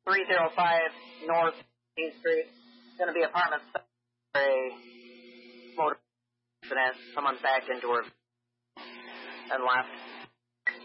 305 North Main Street. It's going to be apartment. A motor accident. Someone backed into her and left.